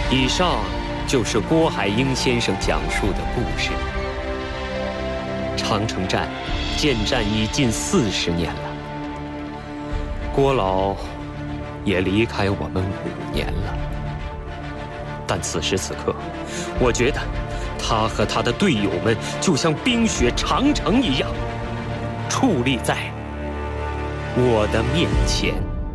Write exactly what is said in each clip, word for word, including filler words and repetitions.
以上就是郭海英先生讲述的故事。长城站建站已近四十年了，郭老也离开我们五年了。但此时此刻，我觉得他和他的队友们就像冰雪长城一样，矗立在我的面前。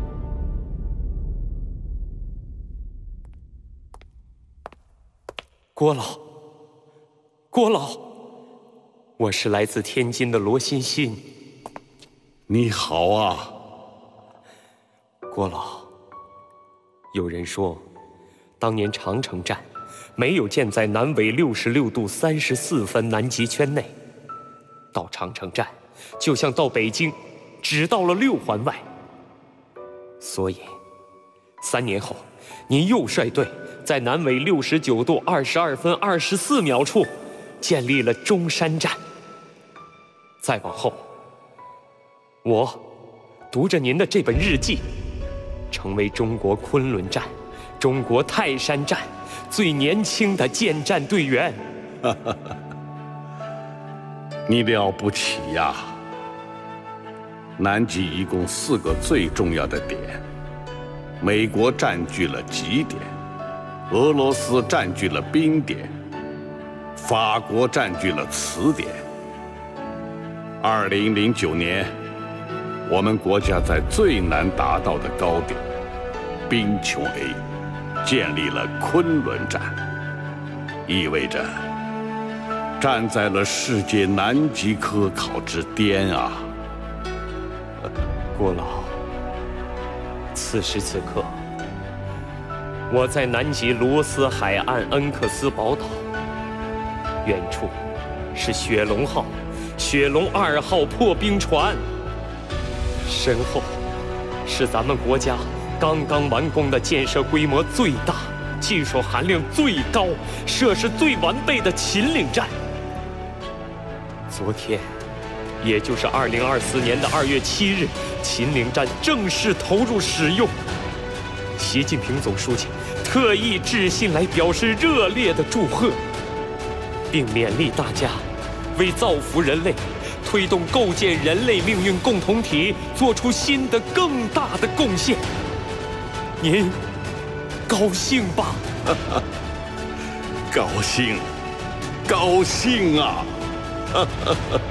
郭老，郭老，我是来自天津的罗欣欣。 你好啊， 郭老。有人说，当年长城站没有建在南纬六十六度三十四分南极圈内，到长城站就像到北京，只到了六环外。所以，三年后，您又率队在南纬六十九度二十二分二十四秒处建立了中山站。再往后，我读着您的这本日记，成为中国昆仑站、中国泰山站最年轻的建站队员。 你了不起呀！南极一共四个最重要的点，美国占据了极点，俄罗斯占据了冰点，法国占据了磁点。二零零九年，我们国家在最难达到的高点冰穹 A 建立了昆仑站，意味着站在了世界南极科考之巅啊！ 郭老，此时此刻，我在南极罗斯海岸恩克斯堡岛，远处是雪龙号、雪龙二号破冰船，身后是咱们国家刚刚完工的建设规模最大、技术含量最高、设施最完备的秦岭站。昨天，也就是二零二四年的二月七日，秦岭站正式投入使用。习近平总书记特意致信来表示热烈的祝贺，并勉励大家为造福人类、推动构建人类命运共同体做出新的更大的贡献。您高兴吧？ 高兴，高兴啊！